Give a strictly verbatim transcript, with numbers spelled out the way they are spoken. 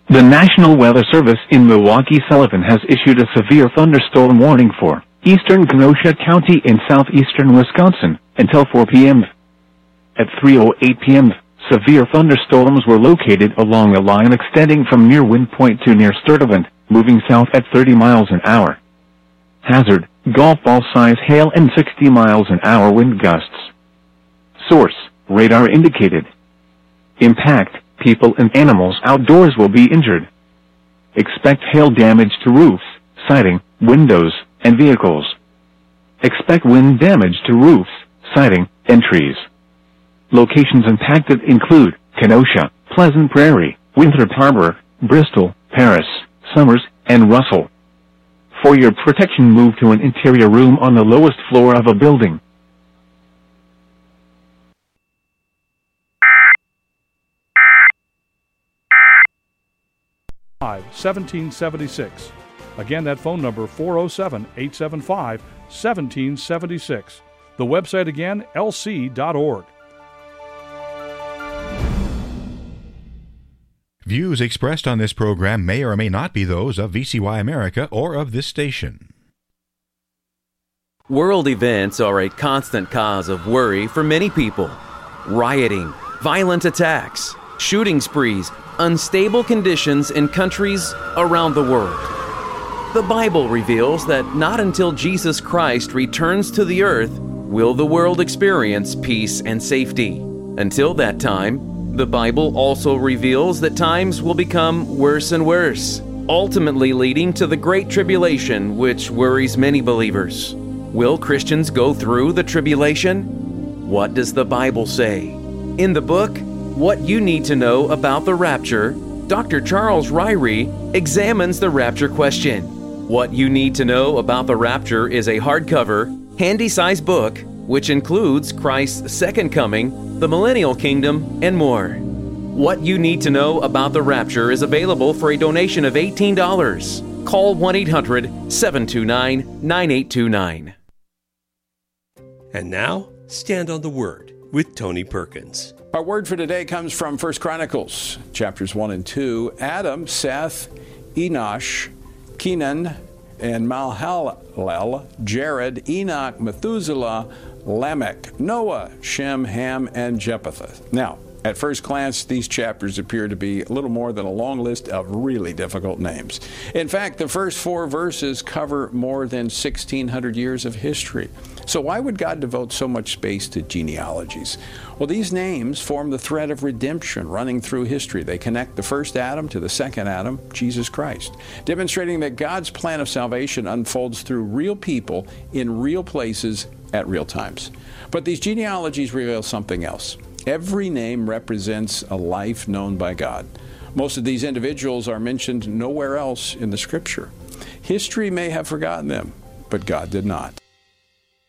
The National Weather Service in Milwaukee-Sullivan has issued a severe thunderstorm warning for eastern Kenosha County in southeastern Wisconsin until four p.m. At three oh eight p.m., severe thunderstorms were located along a line extending from near Wind Point to near Sturtevant, moving south at thirty miles an hour. Hazard, golf ball size hail and sixty miles an hour wind gusts. Source, radar indicated. Impact, people and animals outdoors will be injured. Expect hail damage to roofs, siding, windows, and vehicles. Expect wind damage to roofs, siding, and trees. Locations impacted include Kenosha, Pleasant Prairie, Winthrop Harbor, Bristol, Paris, Somers, and Russell. For your protection, move to an interior room on the lowest floor of a building. seventeen seventy-six. Again, that phone number, four oh seven, eight seven five, one seven seven six. The website again, L C dot org. Views expressed on this program may or may not be those of V C Y America or of this station. World events are a constant cause of worry for many people. Rioting, violent attacks, shooting sprees, unstable conditions in countries around the world. The Bible reveals that not until Jesus Christ returns to the earth will the world experience peace and safety. Until that time, the Bible also reveals that times will become worse and worse, ultimately leading to the Great Tribulation, which worries many believers. Will Christians go through the tribulation? What does the Bible say? In the book, What You Need to Know About the Rapture, Doctor Charles Ryrie examines the rapture question. What You Need to Know About the Rapture is a hardcover, handy-sized book which includes Christ's second coming, the millennial kingdom, and more. What You Need to Know About the Rapture is available for a donation of eighteen dollars. Call one eight hundred, seven two nine, nine eight two nine. And now, Stand on the Word with Tony Perkins. Our word for today comes from First Chronicles, chapters one and two. Adam, Seth, Enosh, Kenan, and Mahalalel, Jared, Enoch, Methuselah, Lamech, Noah, Shem, Ham, and Japheth. Now, at first glance, these chapters appear to be a little more than a long list of really difficult names. In fact, the first four verses cover more than sixteen hundred years of history. So why would God devote so much space to genealogies? Well, these names form the thread of redemption running through history. They connect the first Adam to the second Adam, Jesus Christ, demonstrating that God's plan of salvation unfolds through real people in real places at real times. But these genealogies reveal something else. Every name represents a life known by God. Most of these individuals are mentioned nowhere else in the Scripture. History may have forgotten them, but God did not.